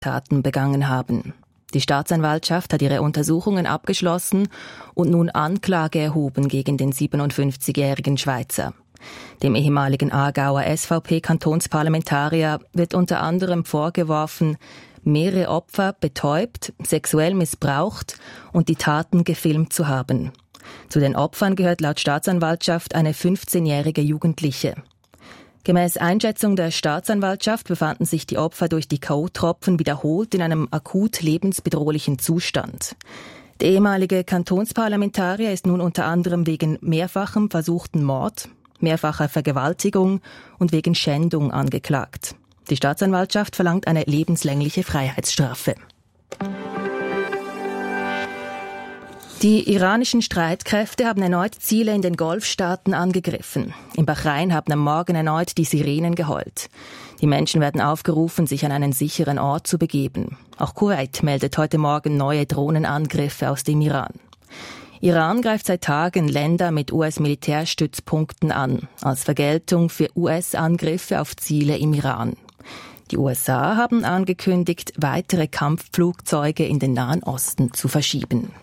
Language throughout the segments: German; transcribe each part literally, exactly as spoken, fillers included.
Taten begangen haben. Die Staatsanwaltschaft hat ihre Untersuchungen abgeschlossen und nun Anklage erhoben gegen den siebenundfünfzigjährigen Schweizer. Dem ehemaligen Aargauer S V P-Kantonsparlamentarier wird unter anderem vorgeworfen, mehrere Opfer betäubt, sexuell missbraucht und die Taten gefilmt zu haben. Zu den Opfern gehört laut Staatsanwaltschaft eine fünfzehnjährige Jugendliche. Gemäß Einschätzung der Staatsanwaltschaft befanden sich die Opfer durch die K O-Tropfen wiederholt in einem akut lebensbedrohlichen Zustand. Der ehemalige Kantonsparlamentarier ist nun unter anderem wegen mehrfachem versuchten Mord, mehrfacher Vergewaltigung und wegen Schändung angeklagt. Die Staatsanwaltschaft verlangt eine lebenslängliche Freiheitsstrafe. Die iranischen Streitkräfte haben erneut Ziele in den Golfstaaten angegriffen. In Bahrain haben am Morgen erneut die Sirenen geheult. Die Menschen werden aufgerufen, sich an einen sicheren Ort zu begeben. Auch Kuwait meldet heute Morgen neue Drohnenangriffe aus dem Iran. Iran greift seit Tagen Länder mit U S-Militärstützpunkten an, als Vergeltung für U S-Angriffe auf Ziele im Iran. Die U S A haben angekündigt, weitere Kampfflugzeuge in den Nahen Osten zu verschieben.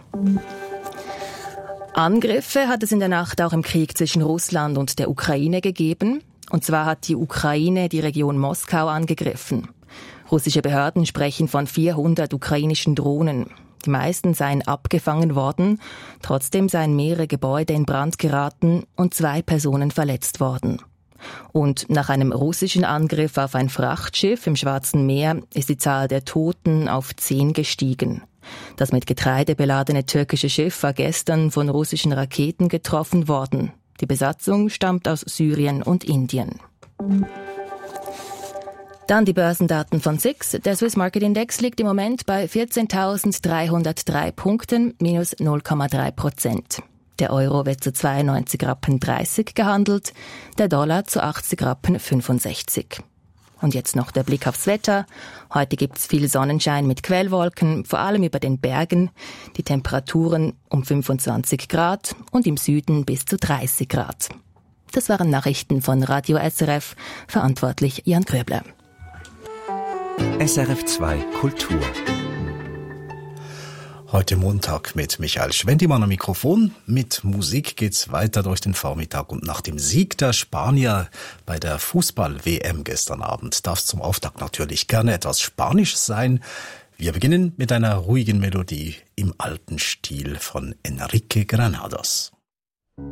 Angriffe hat es in der Nacht auch im Krieg zwischen Russland und der Ukraine gegeben. Und zwar hat die Ukraine die Region Moskau angegriffen. Russische Behörden sprechen von vierhundert ukrainischen Drohnen. Die meisten seien abgefangen worden. Trotzdem seien mehrere Gebäude in Brand geraten und zwei Personen verletzt worden. Und nach einem russischen Angriff auf ein Frachtschiff im Schwarzen Meer ist die Zahl der Toten auf zehn gestiegen. Das mit Getreide beladene türkische Schiff war gestern von russischen Raketen getroffen worden. Die Besatzung stammt aus Syrien und Indien. Dann die Börsendaten von S I X. Der Swiss Market Index liegt im Moment bei vierzehntausenddreihundertdrei Punkten, minus null Komma drei Prozent. Der Euro wird zu zweiundneunzig Rappen dreißig gehandelt, der Dollar zu achtzig Rappen fünfundsechzig. Und jetzt noch der Blick aufs Wetter. Heute gibt's viel Sonnenschein mit Quellwolken, vor allem über den Bergen. Die Temperaturen um fünfundzwanzig Grad und im Süden bis zu dreißig Grad. Das waren Nachrichten von Radio S R F, verantwortlich Jan Kröbler. S R F zwei Kultur. Heute Montag mit Michael Schwendimann am Mikrofon. Mit Musik geht's weiter durch den Vormittag und nach dem Sieg der Spanier bei der Fußball-W M gestern Abend darf es zum Auftakt natürlich gerne etwas Spanisches sein. Wir beginnen mit einer ruhigen Melodie im alten Stil von Enrique Granados.